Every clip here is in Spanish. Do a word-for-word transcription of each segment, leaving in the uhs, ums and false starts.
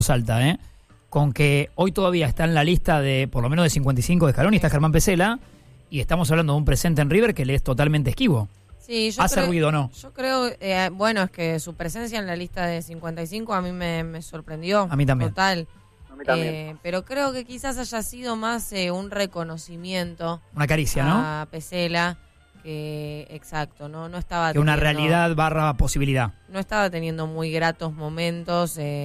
alta, ¿eh? Con que hoy todavía está en la lista de, por lo menos de cincuenta y cinco de Scaloni, está Germán Pesela, y estamos hablando de un presente en River que le es totalmente esquivo. Sí, yo ¿Hace creo, ruido o no? Yo creo, eh, bueno, es que su presencia en la lista de cincuenta y cinco a mí me, me sorprendió. A mí también. Total. A mí también. Eh, pero creo que quizás haya sido más eh, un reconocimiento Una caricia, ¿no? a Pesela, que exacto, no, no estaba Que una teniendo- realidad barra posibilidad. no estaba teniendo muy gratos momentos eh,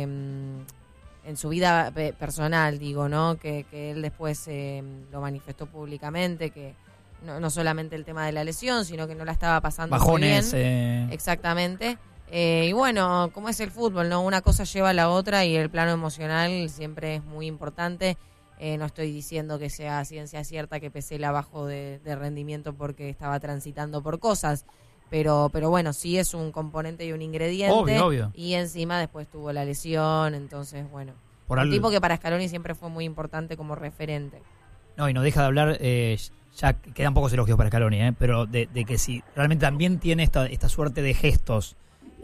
en su vida pe- personal, digo, ¿no? Que, que él después eh, lo manifestó públicamente, que no, no solamente el tema de la lesión, sino que no la estaba pasando Bajones. muy bien. Eh, Exactamente. Eh, y bueno, como es el fútbol, ¿no? Una cosa lleva a la otra y el plano emocional siempre es muy importante. Eh, no estoy diciendo que sea ciencia cierta que Pesela bajó de, de rendimiento porque estaba transitando por cosas, pero pero bueno, sí es un componente y un ingrediente. Obvio, obvio. Y encima después tuvo la lesión, entonces bueno. por un al- tipo que para Scaloni siempre fue muy importante como referente. No, y no deja de hablar, eh, ya quedan pocos elogios para Scaloni, eh, pero de, de que si realmente también tiene esta, esta suerte de gestos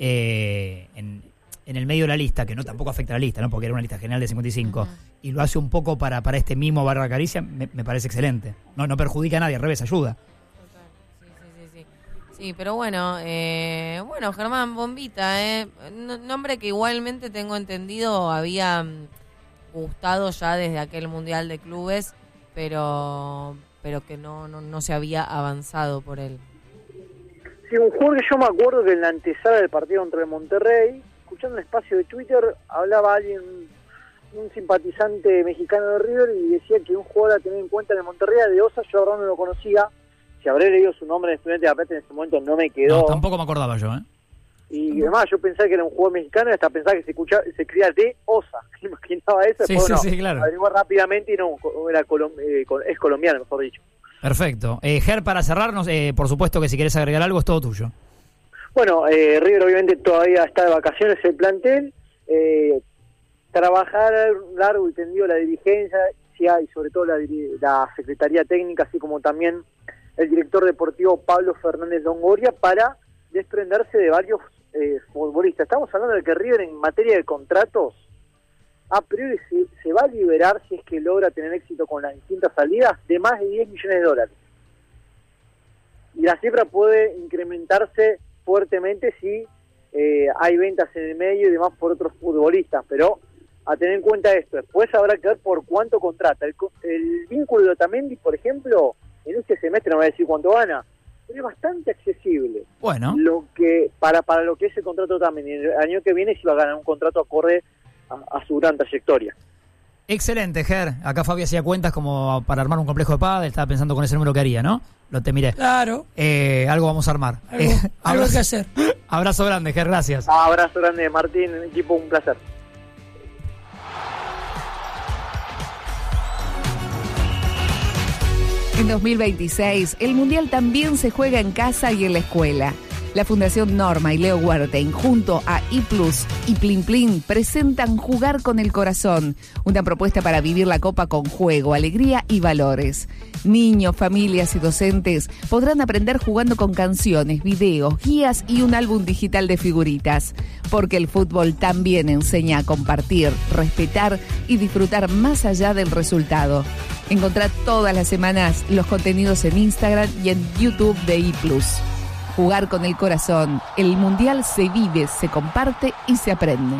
eh, en, en el medio de la lista, que no tampoco afecta a la lista, ¿no? Porque era una lista general de cincuenta y cinco, Ujú. y lo hace un poco para, para este mimo barra caricia, me, me parece excelente. No, no perjudica a nadie, al revés, ayuda. Total. Sí, sí, sí, sí. Sí, pero bueno, eh, bueno, Germán Bombita, eh, no- nombre que igualmente tengo entendido había mm, gustado ya desde aquel Mundial de Clubes, pero pero que no, no, no se había avanzado por él. Sí, un jugador que yo me acuerdo que en la antesala del partido contra el Monterrey, escuchando un espacio de Twitter, hablaba alguien, un simpatizante mexicano de River, y decía que un jugador a tener en cuenta en el Monterrey era de Osa. Yo ahora no lo conocía. Si habré leído su nombre en Estudiantes de La Plata en ese momento no me quedó. No, tampoco me acordaba yo, ¿eh? Y además yo pensaba que era un jugador mexicano y hasta pensaba que se escuchaba, se escribía de Osa. Imaginaba eso. Sí, después, sí, no, sí, claro. averigué rápidamente y no, era colom- eh, col- es colombiano, mejor dicho. Perfecto. Eh, Ger, para cerrarnos, eh, por supuesto que si querés agregar algo es todo tuyo. Bueno, eh, River obviamente todavía está de vacaciones el plantel. Eh, trabajar largo y tendido la dirigencia y sobre todo la, diri- la Secretaría Técnica, así como también el director deportivo Pablo Fernández Longoria, para desprenderse de varios eh, futbolistas. Estamos hablando de que River en materia de contratos a priori se, se va a liberar, si es que logra tener éxito con las distintas salidas, de más de diez millones de dólares. Y la cifra puede incrementarse fuertemente si eh, hay ventas en el medio y demás por otros futbolistas, pero a tener en cuenta esto. Después habrá que ver por cuánto contrata. El, co- el vínculo de Otamendi, por ejemplo, en este semestre no voy a decir cuánto gana, pero es bastante accesible. Bueno, Lo que para para lo que es el contrato también, el año que viene sí va a ganar un contrato acorde a, a su gran trayectoria. excelente, Ger. Acá Fabi hacía cuentas como para armar un complejo de pádel, estaba pensando con ese número que haría, ¿no? Lo te miré. Claro, Eh, algo vamos a armar. algo, Eh, algo hay abrazo, que hacer. abrazo grande, Ger, gracias. Abrazo grande, Martín, equipo, un placer. En dos mil veintiséis, el Mundial también se juega en casa y en la escuela. La Fundación Norma y Leo Huerten, junto a iPlus y Plin Plin, presentan Jugar con el Corazón, una propuesta para vivir la Copa con juego, alegría y valores. Niños, familias y docentes podrán aprender jugando con canciones, videos, guías y un álbum digital de figuritas, porque el fútbol también enseña a compartir, respetar y disfrutar más allá del resultado. Encontrá todas las semanas los contenidos en Instagram y en YouTube de iPlus. Jugar con el corazón. El Mundial se vive, se comparte y se aprende.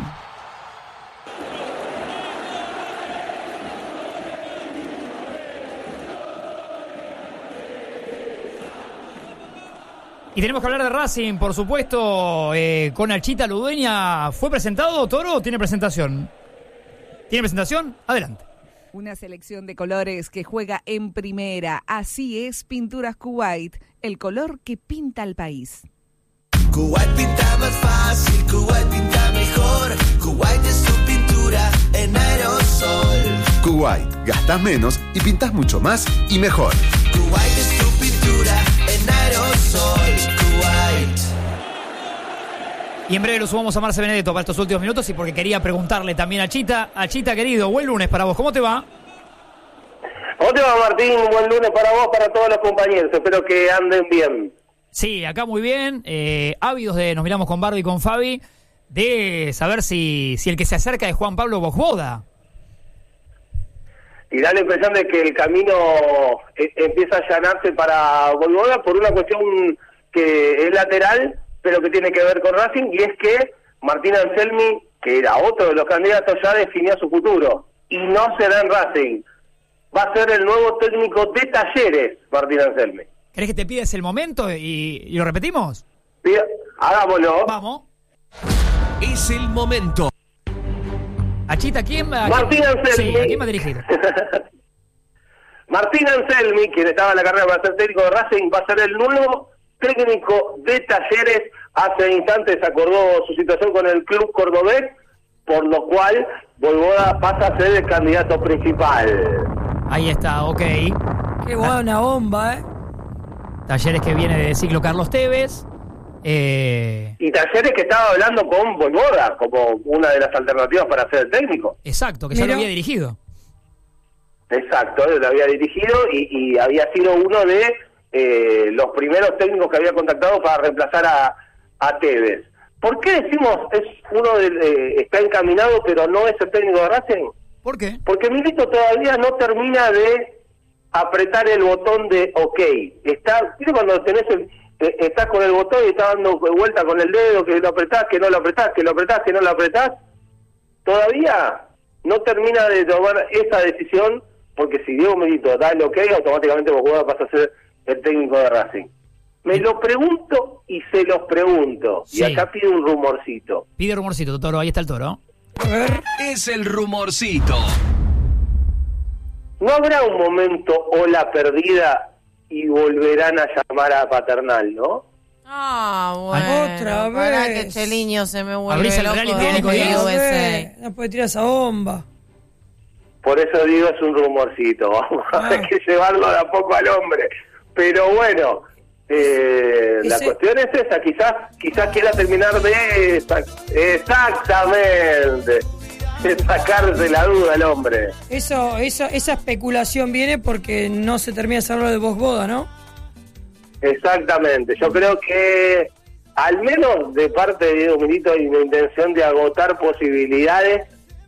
Y tenemos que hablar de Racing, por supuesto, eh, con Alchita Ludueña. ¿Fue presentado, Toro, o tiene presentación? ¿Tiene presentación? Adelante. Una selección de colores que juega en primera. Así es Pinturas Kuwait, el color que pinta al país. Kuwait pinta más fácil, Kuwait pinta mejor. Kuwait es tu pintura en aerosol. Kuwait, gastás menos y pintás mucho más y mejor. Kuwait es tu pintura en aerosol. Kuwait. Y en breve lo sumamos a Marce Benedetto para estos últimos minutos y porque quería preguntarle también a Chita. A Chita, querido, buen lunes para vos. ¿Cómo te va? ¿Cómo te va, Martín? Buen lunes para vos, para todos los compañeros. Espero que anden bien. Sí, acá muy bien. Eh, ávidos de, nos miramos con Barbie y con Fabi, de saber si, si el que se acerca es Juan Pablo Vojvoda. Y da la impresión de que el camino eh, empieza a allanarse para Vojvoda por una cuestión que es lateral, pero que tiene que ver con Racing, y es que Martín Anselmi, que era otro de los candidatos, ya definió su futuro, y no será en Racing. Va a ser el nuevo técnico de Talleres, Martín Anselmi. ¿Querés que te pides el momento y, y lo repetimos? Pida, hagámoslo. Vamos. Es el momento. Achita, ¿quién va? Martín Anselmi. Sí, ¿a quién va a dirigir? Martín Anselmi, quien estaba en la carrera para ser técnico de Racing, va a ser el nuevo técnico de Talleres. Hace instantes acordó su situación con el club cordobés, por lo cual Vojvoda pasa a ser el candidato principal. Ahí está, ok. Qué buena bomba, ¿eh? Talleres que viene de ciclo Carlos Tevez. Eh... Y Talleres que estaba hablando con Vojvoda como una de las alternativas para ser el técnico. Exacto, que ya Mira. lo había dirigido. Exacto, él lo había dirigido y, y había sido uno de eh, los primeros técnicos que había contactado para reemplazar a, a Tevez. ¿Por qué decimos es uno de, eh, está encaminado pero no es el técnico de Racing? ¿Por qué? Porque Milito todavía no termina de apretar el botón de OK. Está, ¿viste cuando tenés el, eh, estás con el botón y estás dando vuelta con el dedo, que lo apretás, que no lo apretás, que lo apretás, que no lo apretás? Todavía no termina de tomar esa decisión, porque si Diego Milito da el OK, automáticamente Vojvoda pasa a ser el técnico de Racing. Me lo pregunto y se los pregunto. Sí. Y acá pide un rumorcito. Pide rumorcito, Toro, ahí está el Toro. A ver. Es el rumorcito. ¿No habrá un momento ola perdida y volverán a llamar a Paternal, no? Ah, bueno. Otra Pará vez. que Cheliño se me vuelve Abrís el loco. reality de de Nico Díaz. U S A. Ve, no puede tirar esa bomba. Por eso digo, es un rumorcito. Vamos a Ah. hay que llevarlo de a poco al hombre. Pero bueno, eh, la Ese- cuestión es esa. Quizás quizás quiera terminar de... sac- Exactamente. De sacarse la duda al hombre. Eso, eso, esa especulación viene porque no se termina de hacerlo de Vojvoda, ¿no? Exactamente. Yo creo que, al menos de parte de Diego Milito, hay una intención de agotar posibilidades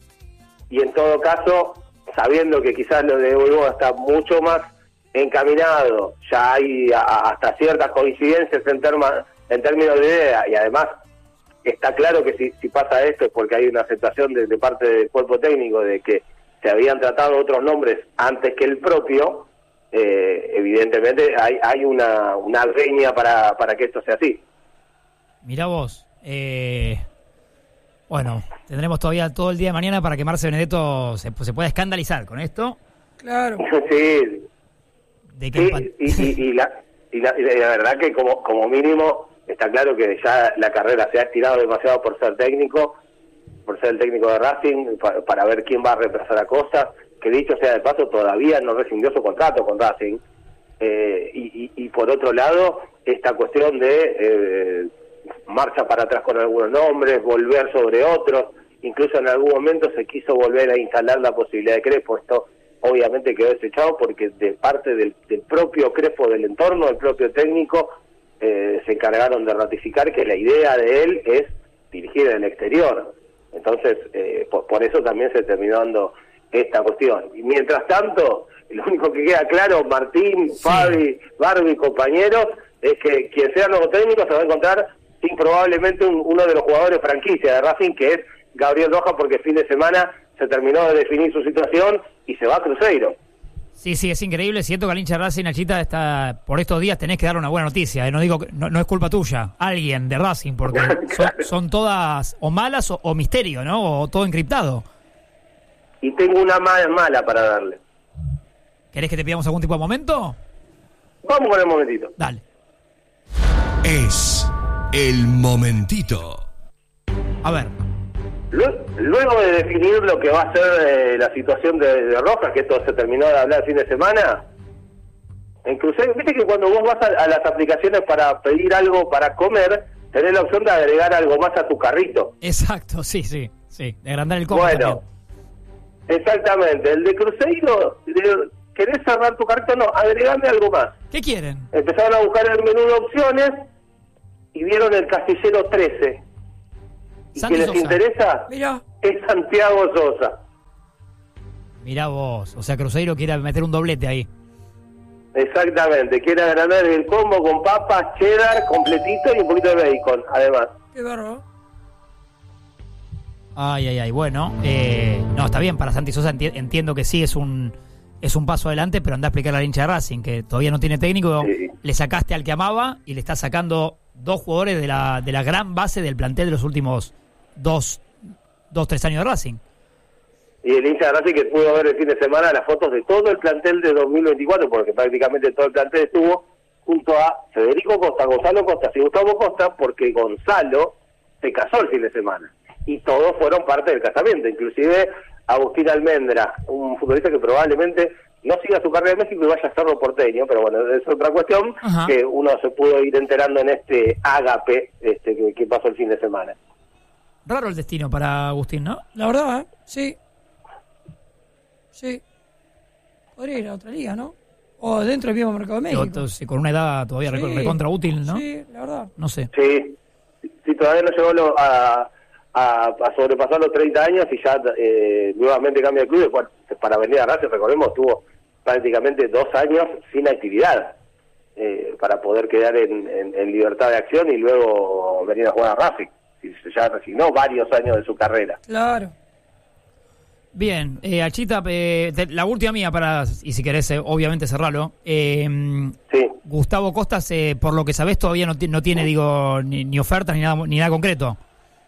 y en todo caso, sabiendo que quizás lo de Vojvoda está mucho más encaminado, ya hay a- a- hasta ciertas coincidencias en, terma, en términos de idea, y además está claro que si, si pasa esto es porque hay una aceptación de, de parte del cuerpo técnico de que se habían tratado otros nombres antes que el propio. Eh, evidentemente hay, hay una, una veña para, para que esto sea así. Mirá vos. Eh, bueno, tendremos todavía todo el día de mañana para que Marce Benedetto se, se pueda escandalizar con esto. Claro. Sí, De que sí, empa- y, y, y, la, y, la, y la verdad que como, como mínimo está claro que ya la carrera se ha estirado demasiado por ser técnico, por ser el técnico de Racing, para, para ver quién va a reemplazar a Costas, que dicho sea de paso todavía no rescindió su contrato con Racing. Eh, y, y, y por otro lado, esta cuestión de eh, marcha para atrás con algunos nombres, volver sobre otros, incluso en algún momento se quiso volver a instalar la posibilidad de Crespo. Esto obviamente quedó desechado porque de parte del, del propio Crespo, del entorno, del propio técnico, eh, se encargaron de ratificar que la idea de él es dirigir en el exterior. Entonces, eh, por, por eso también se terminó dando esta cuestión. Y mientras tanto, lo único que queda claro, Martín, Sí. Fabi, Barbie, compañeros, es que quien sea nuevo técnico se va a encontrar sin probablemente un, uno de los jugadores franquicia de Racing, que es Gabriel Rojas, porque el fin de semana se terminó de definir su situación y se va a Cruzeiro. Sí, sí, es increíble. Siento que al hincha de Racing, Nachita, está, por estos días tenés que dar una buena noticia. ¿eh? No digo que no, no es culpa tuya, alguien de Racing, porque son, son todas o malas o, o misterio, ¿no? O todo encriptado. Y tengo una más mala para darle. ¿Querés que te pidamos algún tipo de momento? Vamos con el momentito. Dale. Es el momentito. A ver. Lue- Luego de definir lo que va a ser eh, la situación de, de Rojas, que esto se terminó de hablar el fin de semana, en Cruzeiro, viste que cuando vos vas a, a las aplicaciones para pedir algo para comer, tenés la opción de agregar algo más a tu carrito. Exacto, sí, sí, sí. De agrandar el combo Bueno, también. exactamente. El de Cruzeiro, de- ¿querés cerrar tu carrito? No, agregame algo más. ¿Qué quieren? Empezaron a buscar el menú de opciones y vieron el casillero trece. y Santi que les Sosa. interesa Mirá. es Santiago Sosa. Mirá vos, o sea, Cruzeiro quiere meter un doblete ahí. Exactamente, quiere agrandar el combo con papas, cheddar, completito y un poquito de bacon, además. Qué bárbaro. Ay, ay, ay, bueno, eh, no, está bien, para Santi Sosa enti- entiendo que sí es un es un paso adelante, pero anda a explicar a la hincha de Racing, que todavía no tiene técnico, Sí. le sacaste al que amaba y le estás sacando dos jugadores de la de la gran base del plantel de los últimos dos, dos tres años de Racing. Y el hincha de Racing que pudo ver el fin de semana las fotos de todo el plantel de dos mil veinticuatro, porque prácticamente todo el plantel estuvo junto a Federico Costa, Gonzalo Costa y Gustavo Costa, porque Gonzalo se casó el fin de semana. Y todos fueron parte del casamiento, inclusive Agustín Almendra, un futbolista que probablemente no siga su carrera en México y vaya a Cerro Porteño, pero bueno, es otra cuestión. Ajá. Que uno se pudo ir enterando en este ágape este, que, que pasó el fin de semana. Raro el destino para Agustín, ¿no? La verdad, ¿eh? Sí. Sí. Podría ir a otra liga, ¿no? O dentro del mismo mercado de México. Entonces, con una edad todavía sí. recontra útil, ¿no? Sí, la verdad. No sé. Sí, sí, todavía no llegó lo, a, a, a sobrepasar los treinta años y ya eh, nuevamente cambia de club. Después, para venir a Racing, recordemos, tuvo prácticamente dos años sin actividad eh, para poder quedar en, en, en libertad de acción y luego venir a jugar a Racing. Y ya resignó varios años de su carrera. Claro. Bien, eh, Achita, eh, te, la última mía para, y si querés, eh, obviamente cerrarlo. Eh, sí. Gustavo Costas, eh, por lo que sabés, todavía no, t- no tiene, digo, ni, ni ofertas ni nada, ni nada concreto.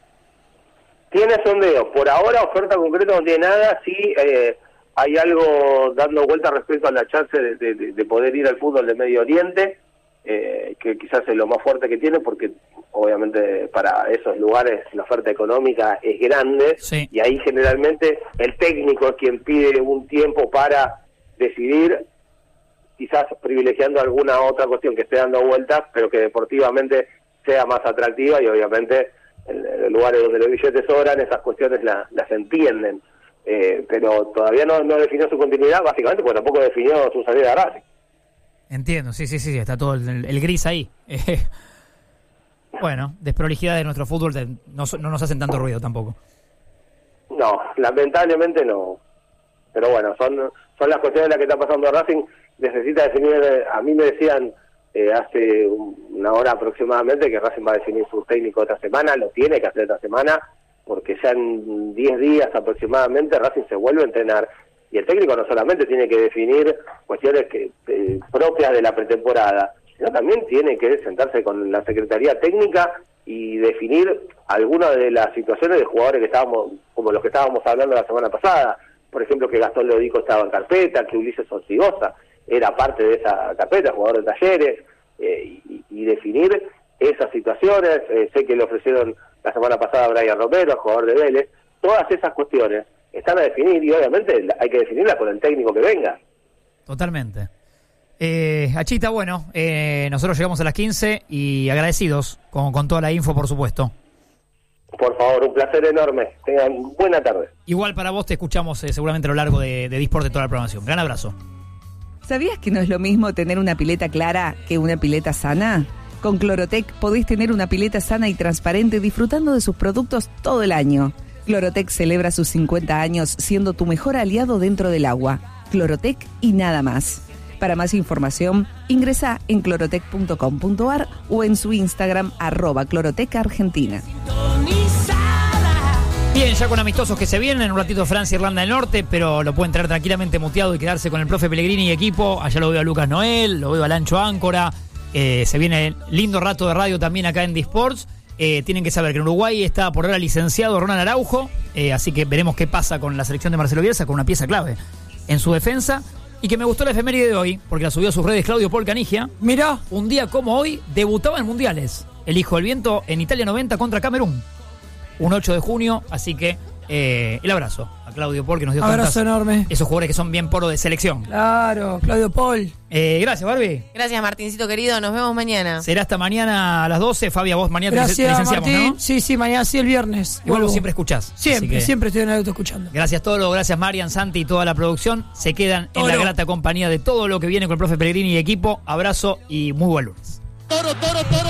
Tiene sondeos. Por ahora, oferta concreta no tiene nada. Sí, eh, hay algo dando vuelta respecto a la chance de, de, de poder ir al fútbol de Medio Oriente, eh, que quizás es lo más fuerte que tiene, porque obviamente para esos lugares la oferta económica es grande, sí. Y ahí generalmente el técnico es quien pide un tiempo para decidir, quizás privilegiando alguna otra cuestión que esté dando vueltas, pero que deportivamente sea más atractiva, y obviamente en, en lugares donde los billetes sobran, esas cuestiones la, las entienden, eh, pero todavía no, no definió su continuidad, básicamente porque tampoco definió su salida de Racing. Entiendo, sí, sí, sí, está todo el, el gris ahí. Bueno, desprolijidad de nuestro fútbol de, no, no nos hacen tanto ruido tampoco. No, lamentablemente no. Pero bueno, son son las cuestiones en las que está pasando Racing. Necesita definir, a mí me decían eh, hace una hora aproximadamente que Racing va a definir su técnico esta semana, lo tiene que hacer esta semana, porque ya en diez días aproximadamente Racing se vuelve a entrenar. Y el técnico no solamente tiene que definir cuestiones que eh, propias de la pretemporada, sino también tiene que sentarse con la Secretaría Técnica y definir algunas de las situaciones de jugadores que estábamos, como los que estábamos hablando la semana pasada. Por ejemplo, que Gastón Leodico estaba en carpeta, que Ulises Ortigosa era parte de esa carpeta, jugador de Talleres, eh, y, y definir esas situaciones. Eh, sé que le ofrecieron la semana pasada a Brian Romero, jugador de Vélez. Todas esas cuestiones están a definir y obviamente hay que definirlas con el técnico que venga. Totalmente. Eh, Achita, bueno, eh, nosotros llegamos a las quince y agradecidos con, con toda la info, por supuesto. Por favor, un placer enorme. Tengan buena tarde. Igual para vos te escuchamos eh, seguramente a lo largo de, de Disport de toda la programación. Gran abrazo. ¿Sabías que no es lo mismo tener una pileta clara que una pileta sana? Con Clorotec podés tener una pileta sana y transparente disfrutando de sus productos todo el año. Clorotec celebra sus cincuenta años siendo tu mejor aliado dentro del agua. Clorotec y nada más. Para más información, ingresa en clorotec punto com punto a r o en su Instagram, arroba Clorotec Argentina. Bien, ya con amistosos que se vienen, en un ratito Francia e Irlanda del Norte, pero lo pueden traer tranquilamente muteado y quedarse con el profe Pellegrini y equipo. Allá lo veo a Lucas Noel, lo veo a Lancho Áncora. Eh, se viene lindo rato de radio también acá en Disports. Eh, tienen que saber que en Uruguay está por ahora licenciado Ronald Araujo, eh, así que veremos qué pasa con la selección de Marcelo Bielsa, con una pieza clave en su defensa. Y que me gustó la efeméride de hoy, porque la subió a sus redes Claudio Paul Canigia. Mirá. Un día como hoy, debutaba en Mundiales el Hijo del Viento en Italia noventa contra Camerún. Un ocho de junio, así que eh, el abrazo a Claudio Paul, que nos dio abrazo tantas, enorme. Esos jugadores que son bien poro de selección. Claro, Claudio Paul. Eh, gracias, Barbie. Gracias, Martincito querido. Nos vemos mañana. Será hasta mañana a las doce. Fabia, vos mañana Gracias, te licenciamos, Martín. ¿no? Sí, sí, mañana sí, el viernes. Igual Vuelvo. vos siempre escuchás. Siempre, que, siempre estoy en el auto escuchando. Gracias Tolo, gracias Marian, Santi y toda la producción. Se quedan Toro. en la grata compañía de todo lo que viene con el profe Pellegrini y equipo. Abrazo y muy buen lunes. Toro, toro, toro.